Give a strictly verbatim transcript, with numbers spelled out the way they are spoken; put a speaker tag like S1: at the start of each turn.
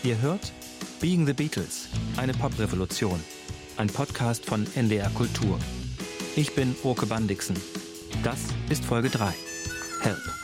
S1: Ihr hört Being the Beatles, eine Poprevolution. Ein Podcast von N D R Kultur. Ich bin Oke Bandixen. Das ist Folge drei. Help!